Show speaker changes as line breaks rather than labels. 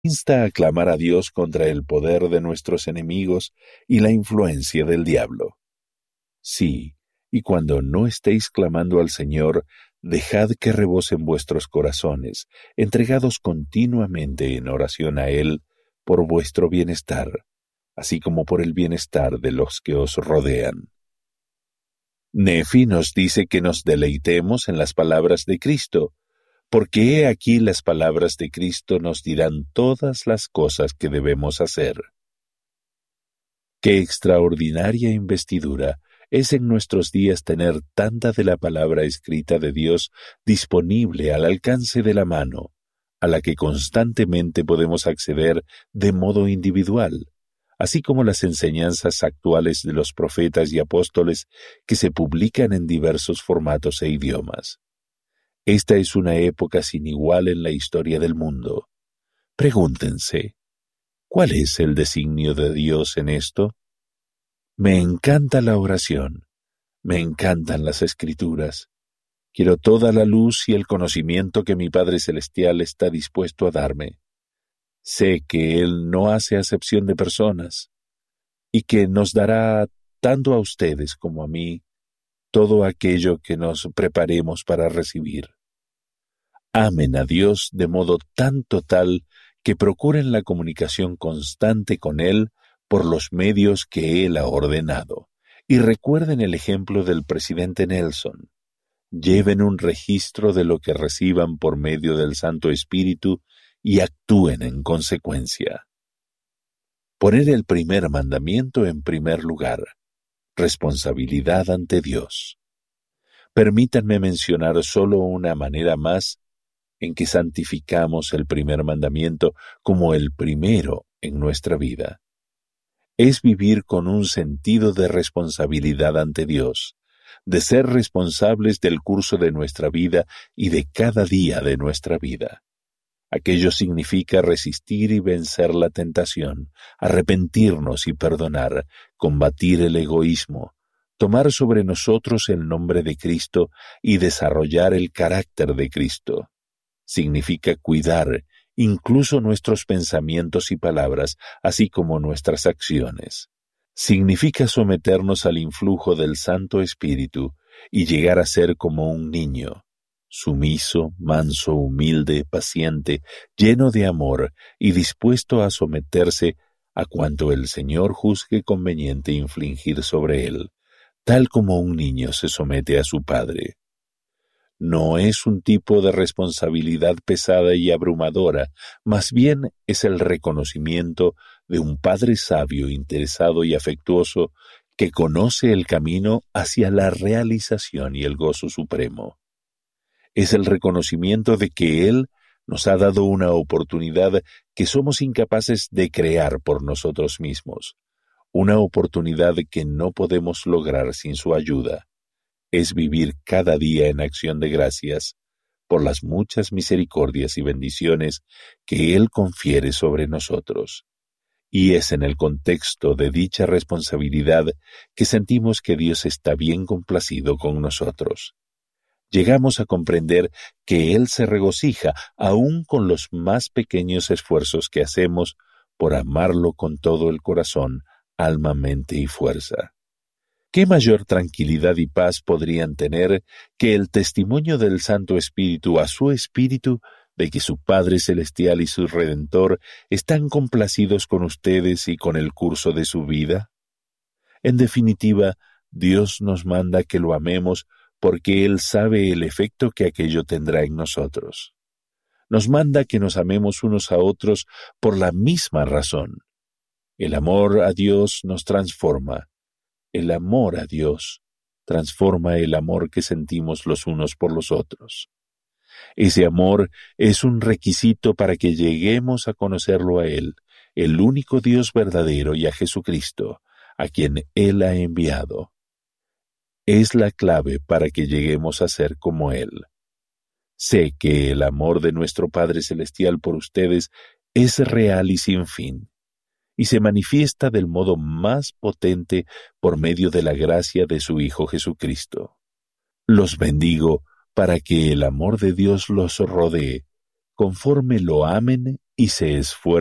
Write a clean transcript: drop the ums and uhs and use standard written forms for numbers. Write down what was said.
insta a clamar a Dios contra el poder de nuestros enemigos y la influencia del diablo. Sí, y cuando no estéis clamando al Señor, dejad que rebosen vuestros corazones, entregados continuamente en oración a Él por vuestro bienestar, así como por el bienestar de los que os rodean. Nefi nos dice que nos deleitemos en las palabras de Cristo, porque he aquí las palabras de Cristo nos dirán todas las cosas que debemos hacer. Qué extraordinaria investidura es en nuestros días tener tanta de la palabra escrita de Dios disponible al alcance de la mano, a la que constantemente podemos acceder de modo individual, así como las enseñanzas actuales de los profetas y apóstoles que se publican en diversos formatos e idiomas. Esta es una época sin igual en la historia del mundo. Pregúntense, ¿cuál es el designio de Dios en esto? Me encanta la oración, me encantan las Escrituras. Quiero toda la luz y el conocimiento que mi Padre Celestial está dispuesto a darme. Sé que Él no hace acepción de personas y que nos dará, tanto a ustedes como a mí, todo aquello que nos preparemos para recibir. Amen a Dios de modo tan total que procuren la comunicación constante con Él por los medios que Él ha ordenado. Y recuerden el ejemplo del presidente Nelson. Lleven un registro de lo que reciban por medio del Santo Espíritu y actúen en consecuencia. Poner el primer mandamiento en primer lugar. Responsabilidad ante Dios. Permítanme mencionar solo una manera más en que santificamos el primer mandamiento como el primero en nuestra vida. Es vivir con un sentido de responsabilidad ante Dios, de ser responsables del curso de nuestra vida y de cada día de nuestra vida. Aquello significa resistir y vencer la tentación, arrepentirnos y perdonar, combatir el egoísmo, tomar sobre nosotros el nombre de Cristo y desarrollar el carácter de Cristo. Significa cuidar incluso nuestros pensamientos y palabras, así como nuestras acciones. Significa someternos al influjo del Santo Espíritu y llegar a ser como un niño, sumiso, manso, humilde, paciente, lleno de amor y dispuesto a someterse a cuanto el Señor juzgue conveniente infligir sobre él, tal como un niño se somete a su padre. No es un tipo de responsabilidad pesada y abrumadora, más bien es el reconocimiento de un padre sabio, interesado y afectuoso que conoce el camino hacia la realización y el gozo supremo. Es el reconocimiento de que Él nos ha dado una oportunidad que somos incapaces de crear por nosotros mismos, una oportunidad que no podemos lograr sin su ayuda. Es vivir cada día en acción de gracias por las muchas misericordias y bendiciones que Él confiere sobre nosotros. Y es en el contexto de dicha responsabilidad que sentimos que Dios está bien complacido con nosotros. Llegamos a comprender que Él se regocija aún con los más pequeños esfuerzos que hacemos por amarlo con todo el corazón, alma, mente y fuerza. ¿Qué mayor tranquilidad y paz podrían tener que el testimonio del Santo Espíritu a su Espíritu de que su Padre Celestial y su Redentor están complacidos con ustedes y con el curso de su vida? En definitiva, Dios nos manda que lo amemos porque Él sabe el efecto que aquello tendrá en nosotros. Nos manda que nos amemos unos a otros por la misma razón. El amor a Dios nos transforma. El amor a Dios transforma el amor que sentimos los unos por los otros. Ese amor es un requisito para que lleguemos a conocerlo a Él, el único Dios verdadero, y a Jesucristo, a quien Él ha enviado. Es la clave para que lleguemos a ser como Él. Sé que el amor de nuestro Padre Celestial por ustedes es real y sin fin, y se manifiesta del modo más potente por medio de la gracia de su Hijo Jesucristo. Los bendigo para que el amor de Dios los rodee, conforme lo amen y se esfuercen